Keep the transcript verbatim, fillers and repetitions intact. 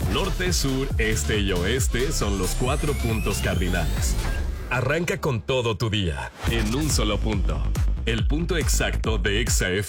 Norte, sur, este y oeste son los cuatro puntos cardinales. Arranca con todo tu día en un solo punto. El punto exacto de Exa F M.